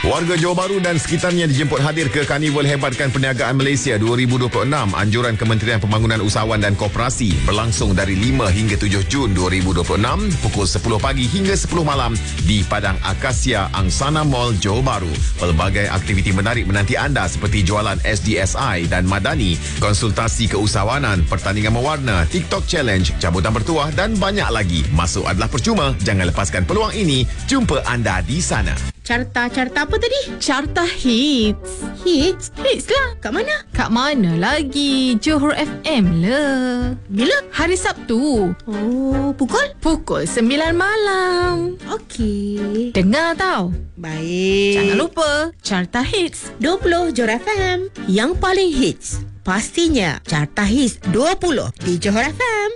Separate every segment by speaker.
Speaker 1: Warga Johor Bahru dan sekitarnya dijemput hadir ke Karnival Hebatkan Perniagaan Malaysia 2026. Anjuran Kementerian Pembangunan Usahawan dan Koperasi berlangsung dari 5 hingga 7 Jun 2026 pukul 10 pagi hingga 10 malam di Padang Akasia Angsana Mall Johor Bahru. Pelbagai aktiviti menarik menanti anda seperti jualan SDSI dan Madani, konsultasi keusahawanan, pertandingan mewarna, TikTok Challenge, cabutan bertuah dan banyak lagi. Masuk adalah percuma. Jangan lepaskan peluang ini. Jumpa anda di sana.
Speaker 2: Carta apa tadi?
Speaker 3: Carta Hits.
Speaker 2: Hits?
Speaker 3: Hits lah.
Speaker 2: Kat mana?
Speaker 3: Kat mana lagi? Johor FM lah.
Speaker 2: Bila?
Speaker 3: Hari Sabtu.
Speaker 2: Oh,
Speaker 3: Pukul 9 malam.
Speaker 2: Okey.
Speaker 3: Dengar tau.
Speaker 2: Baik.
Speaker 3: Jangan lupa Carta Hits
Speaker 2: 20 Johor FM. Yang paling hits. Pastinya Carta Hits 20 di Johor FM.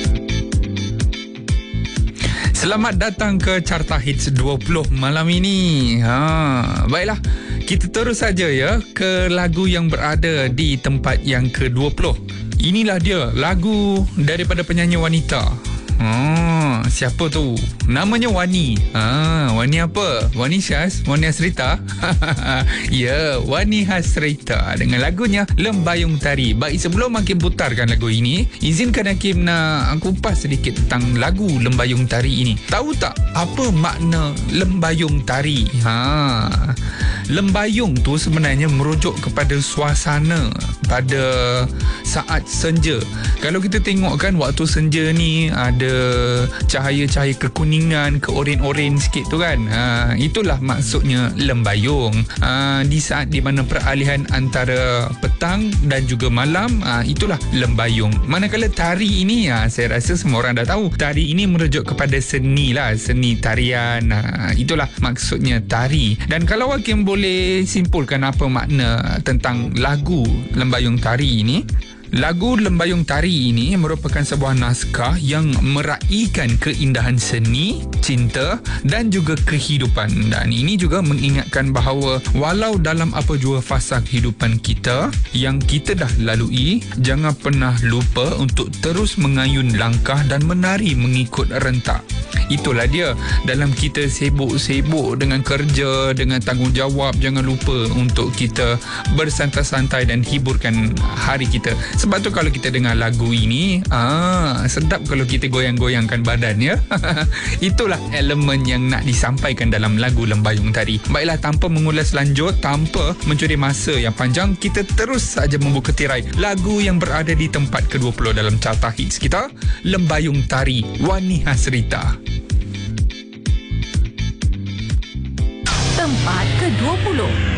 Speaker 4: Selamat datang ke Carta Hits 20 malam ini. Baiklah, kita terus saja ya ke lagu yang berada di tempat yang ke-20. Inilah dia, lagu daripada penyanyi wanita. Siapa tu? Namanya Wani. Wani apa? Wani Syaz? Wani Hasrita? Ya, Wani Hasrita dengan lagunya Lembayung Tari. Baik, sebelum Hakim putarkan lagu ini, izinkan Hakim nak kupas sedikit tentang lagu Lembayung Tari ini. Tahu tak apa makna Lembayung Tari? Lembayung tu sebenarnya merujuk kepada suasana pada saat senja. Kalau kita tengok kan waktu senja ni ada cahaya-cahaya kekuningan, keoren-oren sikit tu kan. Itulah maksudnya lembayung. Di saat di mana peralihan antara petang dan juga malam, itulah lembayung. Manakala tari ini, saya rasa semua orang dah tahu. Tari ini merujuk kepada seni lah, seni tarian. Itulah maksudnya tari. Dan kalau Hakim boleh simpulkan apa makna tentang lagu Lembayung Tari ini, lagu Lembayung Tari ini merupakan sebuah naskah yang meraihkan keindahan seni, cinta dan juga kehidupan. Dan ini juga mengingatkan bahawa walau dalam apa jua fasa kehidupan kita yang kita dah lalui, jangan pernah lupa untuk terus mengayun langkah dan menari mengikut rentak. Itulah dia, dalam kita sibuk-sibuk dengan kerja, dengan tanggungjawab, jangan lupa untuk kita bersantai-santai dan hiburkan hari kita. Sebab tu kalau kita dengar lagu ini, sedap kalau kita goyang-goyangkan badan ya. Itulah elemen yang nak disampaikan dalam lagu Lembayung Tari. Baiklah, tanpa mengulas lanjut, tanpa mencuri masa yang panjang, kita terus saja membuka tirai lagu yang berada di tempat ke-20 dalam carta hits kita, Lembayung Tari, Wani Hasrita.
Speaker 3: Tempat ke-20.